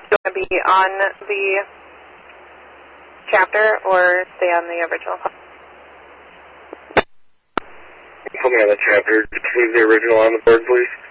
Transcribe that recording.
you want to be on the chapter or stay on the original? Put me on the chapter. Just leave the original on the board, please.